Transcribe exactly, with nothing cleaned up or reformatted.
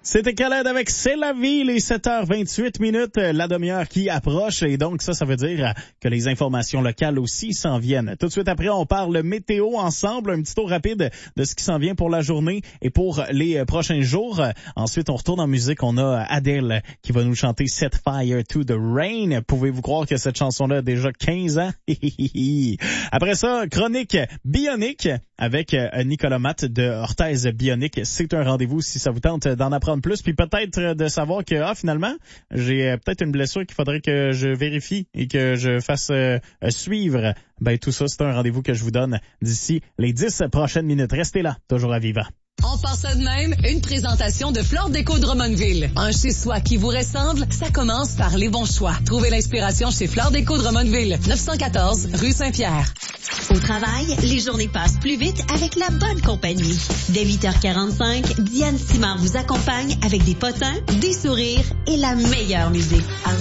C'était Khaled avec C'est la vie, les sept heures vingt-huit minutes, la demi-heure qui approche. Et donc, ça, ça veut dire que les informations locales aussi s'en viennent. Tout de suite après, on parle météo ensemble. Un petit tour rapide de ce qui s'en vient pour la journée et pour les prochains jours. Ensuite, on retourne en musique. On a Adele qui va nous chanter Set Fire to the Rain. Pouvez-vous croire que cette chanson-là a déjà quinze ans? Après ça, chronique bionique avec Nicolas Matt de Orthèse Bionique. C'est un rendez-vous si ça vous tente d'en apprendre plus, puis peut-être de savoir que ah finalement j'ai peut-être une blessure qu'il faudrait que je vérifie et que je fasse euh, suivre. Ben tout ça, c'est un rendez-vous que je vous donne d'ici les dix prochaines minutes. Restez là, toujours à Viva. On part ça de même, une présentation de Flore Déco Drummondville. Un chez-soi qui vous ressemble, ça commence par les bons choix. Trouvez l'inspiration chez Flore Déco Drummondville, neuf cent quatorze rue Saint-Pierre. Au travail, les journées passent plus vite avec la bonne compagnie. Dès huit heures quarante-cinq, Diane Simard vous accompagne avec des potins, des sourires et la meilleure musique.